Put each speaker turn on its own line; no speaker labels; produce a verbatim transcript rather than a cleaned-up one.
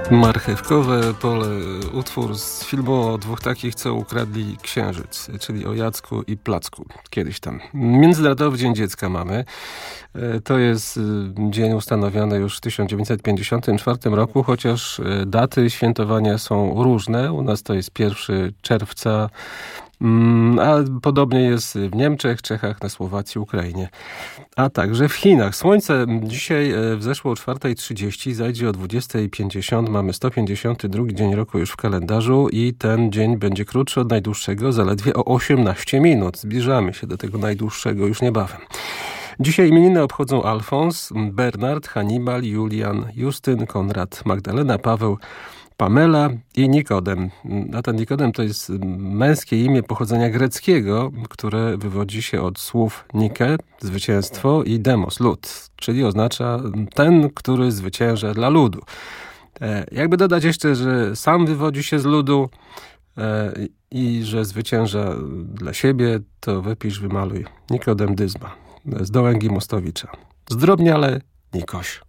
Marchewkowe pole, utwór z filmu o dwóch takich, co ukradli księżyc, czyli o Jacku i Placku. Kiedyś tam. Międzynarodowy Dzień Dziecka mamy. To jest dzień ustanowiony już w tysiąc dziewięćset pięćdziesiątym czwartym roku, chociaż daty świętowania są różne. U nas to jest pierwszego czerwca, a podobnie jest w Niemczech, Czechach, na Słowacji, Ukrainie, a także w Chinach. Słońce dzisiaj wzeszło o czwarta trzydzieści, zajdzie o dwudziesta pięćdziesiąt. Mamy sto pięćdziesiąty drugi dzień roku już w kalendarzu i ten dzień będzie krótszy od najdłuższego zaledwie o osiemnaście minut. Zbliżamy się do tego najdłuższego już niebawem. Dzisiaj imieniny obchodzą Alfons, Bernard, Hannibal, Julian, Justyn, Konrad, Magdalena, Paweł, Pamela i Nikodem. A ten Nikodem to jest męskie imię pochodzenia greckiego, które wywodzi się od słów Nike, zwycięstwo, i demos, lud, czyli oznacza ten, który zwycięża dla ludu. E, jakby dodać jeszcze, że sam wywodzi się z ludu e, i że zwycięża dla siebie, to wypisz, wymaluj Nikodem Dyzma z Dołęgi Mostowicza. Zdrobniale, Nikoś.